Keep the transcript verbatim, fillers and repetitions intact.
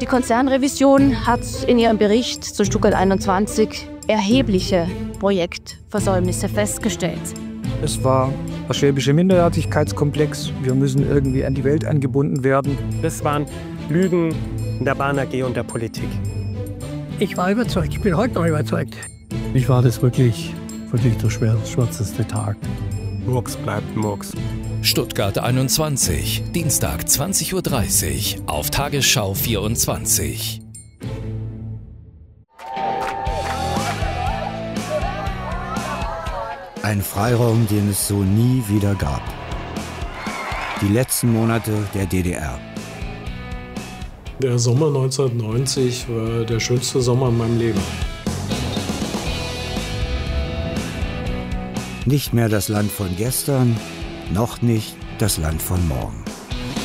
Die Konzernrevision hat in ihrem Bericht zu Stuttgart einundzwanzig erhebliche Projektversäumnisse festgestellt. Es war der schwäbische Minderwertigkeitskomplex. Wir müssen irgendwie an die Welt angebunden werden. Das waren Lügen in der Bahn A G und der Politik. Ich war überzeugt, ich bin heute noch überzeugt. Ich war das wirklich, wirklich der schwärzeste Tag. Murks bleibt Murks. Stuttgart einundzwanzig, Dienstag zwanzig Uhr dreißig auf Tagesschau vierundzwanzig. Ein Freiraum, den es so nie wieder gab. Die letzten Monate der D D R. Der Sommer neunzehnhundertneunzig war der schönste Sommer in meinem Leben. Nicht mehr das Land von gestern, noch nicht das Land von morgen.